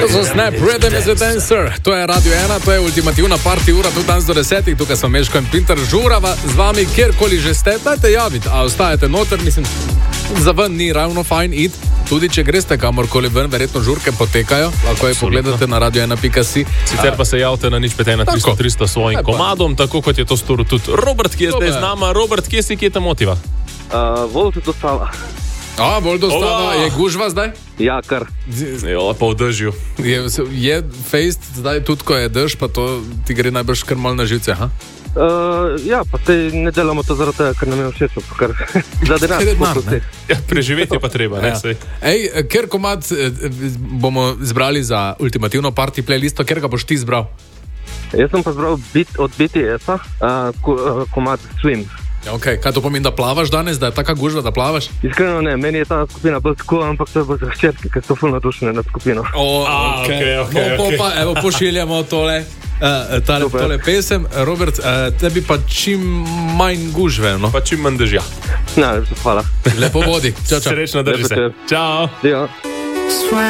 To so Snap Rhythm is a Dancer. To je Radio 1, to je ultimativna party ura, tudi danes do 10. Tukaj smo Meško in Pinter, žurava z vami, kjerkoli že ste, dajte javiti, a ostajate noter, mislim, za ven ni ravno fajn iti. Tudi če greste kamorkoli ven, verjetno žurke potekajo, lahko je pogledate na radio1.si. Sicer pa se javite na 051 svojim komadom, tako kot je to storil tudi Robert, ki je zdaj z nama. Robert, kje si, kje te motiva? Volj do Stava. Bolj do Stava, je gužva zdaj? Ja, kar. Jo, pa v dežju. Je fejst zdaj tudi, ko je dež, pa to ti gre najbrž kar mal na živce, ha? Ja, pa te ne delamo to zaradi tega, ker nam je všeč, pa kar za denar. Ja, preživeti pa treba, ne? Ej, ker komad bomo zbrali za ultimativno party playlisto, ker ga boš ti zbral? Jaz sem pa zbral od BTS-a, komad Swim. Ok, kaj to pomeni, da plavaš danes, da je taka gužva, da plavaš? Iskreno ne, meni je ta skupina bolj tako, ampak to je bolj za hčerke, ker so ful nadušene nad skupino. Okay. Pa, evo, pošiljamo tole pesem. Robert, tebi pa čim manj gužve, no? Pa čim manj dežja. Najlepša hvala. Lepo vodi. Čau. Srečno, drži se. Čau. Ja.